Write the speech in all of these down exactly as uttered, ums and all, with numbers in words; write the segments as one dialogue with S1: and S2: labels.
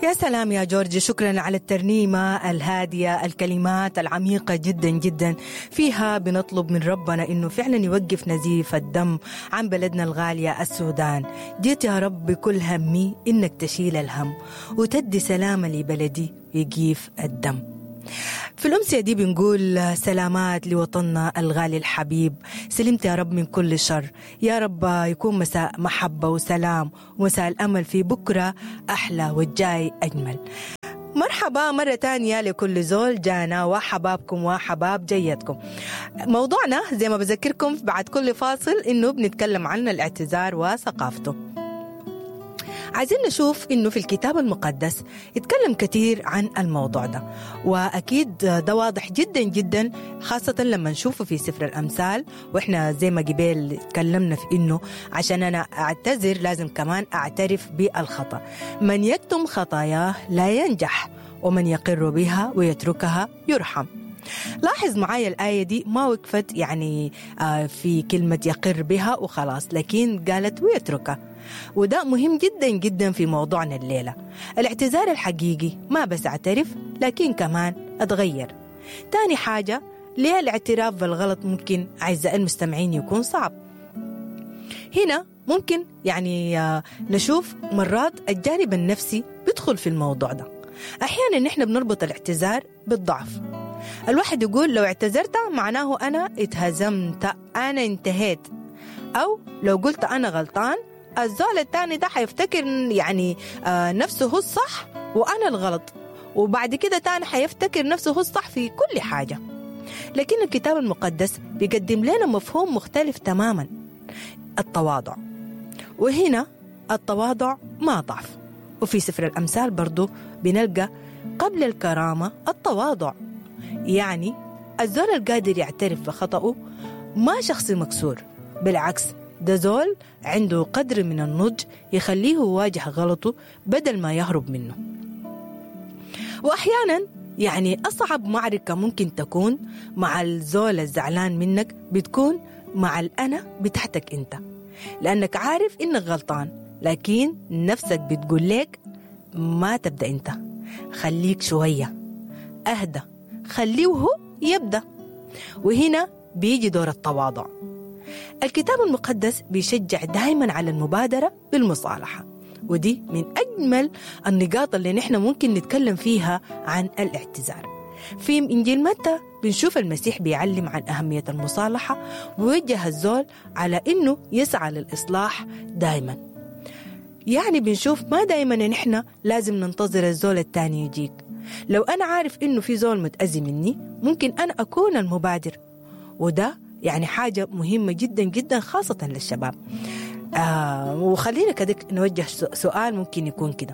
S1: يا سلام يا جورج، شكرا على الترنيمة الهادية، الكلمات العميقة جدا جدا. فيها بنطلب من ربنا إنه فعلا يوقف نزيف الدم عن بلدنا الغالية السودان. جيت يا رب بكل همي إنك تشيل الهم وتدي سلامة لبلدي يجيف الدم. في الأمسية دي بنقول سلامات لوطننا الغالي الحبيب. سلمت يا رب من كل شر، يا رب يكون مساء محبة وسلام ومساء الأمل في بكرة أحلى والجاي أجمل. مرحبا مرة تانية لكل زول جانا وحبابكم وحباب جيتكم. موضوعنا زي ما بذكركم بعد كل فاصل إنه بنتكلم عن الاعتذار وثقافته. عايزين نشوف إنه في الكتاب المقدس يتكلم كثير عن الموضوع ده، وأكيد ده واضح جدا جدا خاصة لما نشوفه في سفر الأمثال. وإحنا زي ما قبل تكلمنا في إنه عشان أنا أعتذر لازم كمان أعترف بالخطأ. من يكتم خطاياه لا ينجح، ومن يقر بها ويتركها يرحم. لاحظ معايا الآية دي ما وقفت يعني في كلمة يقر بها وخلاص، لكن قالت ويتركها، وده مهم جدا جدا في موضوعنا الليلة. الاعتذار الحقيقي ما بس اعترف لكن كمان اتغير. تاني حاجة، ليه الاعتراف بالغلط ممكن أعزائي المستمعين يكون صعب؟ هنا ممكن يعني نشوف مرات الجانب النفسي بيدخل في الموضوع ده. أحيانا نحن بنربط الاعتذار بالضعف. الواحد يقول لو اعتذرت معناه أنا اتهزمت، أنا انتهيت. أو لو قلت أنا غلطان، الزول التاني ده حيفتكر يعني آه نفسه هو الصح وأنا الغلط، وبعد كده تاني حيفتكر نفسه هو الصح في كل حاجة. لكن الكتاب المقدس بيقدم لنا مفهوم مختلف تماما، التواضع. وهنا التواضع ما ضعف. وفي سفر الأمثال برضو بنلقى قبل الكرامة التواضع، يعني الزول القادر يعترف بخطأه ما شخص مكسور، بالعكس ده زول عنده قدر من النضج يخليه يواجه غلطه بدل ما يهرب منه. وأحيانا يعني أصعب معركة ممكن تكون مع الزول الزعلان منك بتكون مع الأنا بتاعتك أنت، لأنك عارف إنك غلطان لكن نفسك بتقول لك ما تبدأ أنت، خليك شوية، أهدى، خليه هو يبدأ. وهنا بيجي دور التواضع. الكتاب المقدس بيشجع دائما على المبادرة بالمصالحة، ودي من أجمل النقاط اللي نحن ممكن نتكلم فيها عن الاعتذار. في إنجيل متى بنشوف المسيح بيعلم عن أهمية المصالحة ووجه الزول على إنه يسعى للإصلاح دائما. يعني بنشوف ما دائما نحن لازم ننتظر الزول التاني يجيك. لو أنا عارف إنه في زول متأذي مني ممكن أنا أكون المبادر، وده يعني حاجة مهمة جدا جدا خاصة للشباب. آه وخلينا كدك نوجه سؤال ممكن يكون كده: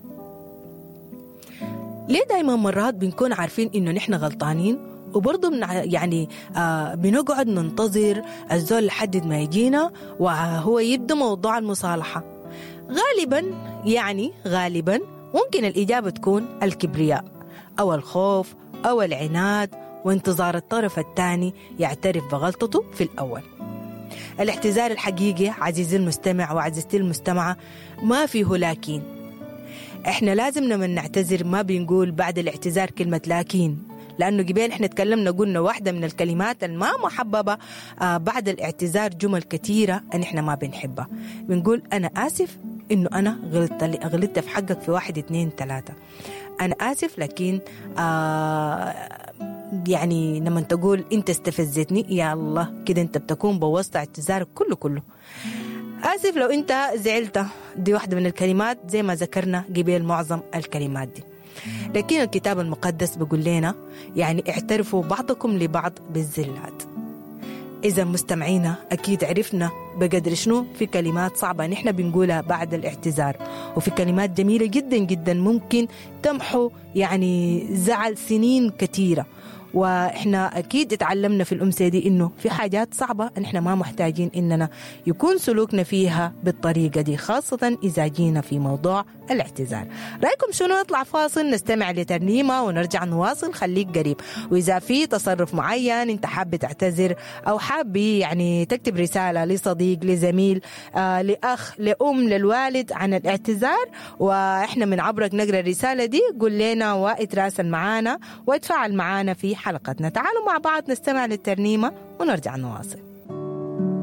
S1: ليه دايما مرات بنكون عارفين إنه نحن غلطانين وبرضه يعني آه بنقعد ننتظر الزول لحد ما يجينا وهو يبدأ موضوع المصالحة؟ غالبا يعني غالبا ممكن الإجابة تكون الكبرياء أو الخوف أو العناد وانتظار الطرف الثاني يعترف بغلطته في الأول. الاعتذار الحقيقي عزيزي المستمع وعزيزتي المستمعة ما فيه لكن. احنا لازم لما نعتذر ما بنقول بعد الاعتذار كلمة لكن، لأنه قبل احنا تكلمنا قلنا واحدة من الكلمات الما محببة آه بعد الاعتذار جمل كثيرة ان احنا ما بنحبها. بنقول أنا آسف إنه أنا غلطت غلطت في حقك في واحد اتنين تلاتة، أنا آسف لكن آه يعني لما تقول أنت استفزتني يا الله كده أنت بتكون بوظت اعتذارك كله كله. آسف لو أنت زعلت، دي واحدة من الكلمات زي ما ذكرنا قبل معظم الكلمات دي. لكن الكتاب المقدس بيقول لنا يعني اعترفوا بعضكم لبعض بالزلات. إذا مستمعينا أكيد عرفنا بقدر شنو في كلمات صعبة نحن بنقولها بعد الاعتذار، وفي كلمات جميلة جدا جدا ممكن تمحو يعني زعل سنين كثيرة. وإحنا أكيد اتعلمنا في الأمسية دي إنه في حاجات صعبة إن إحنا ما محتاجين إننا يكون سلوكنا فيها بالطريقة دي، خاصة إذا جينا في موضوع الاعتذار. رأيكم شنو؟ نطلع فاصل نستمع لترنيمة ونرجع نواصل. خليك قريب. وإذا في تصرف معين أنت حاب تعتذر أو حاب يعني تكتب رسالة لصديق، لزميل، آه، لأخ، لأم، للوالد عن الاعتذار، وإحنا من عبرك نقرأ الرسالة دي، قل لنا واتراسل معانا واتفاعل معانا في حلقتنا. تعالوا مع بعض نستمع للترنيمة ونرجع نواصل.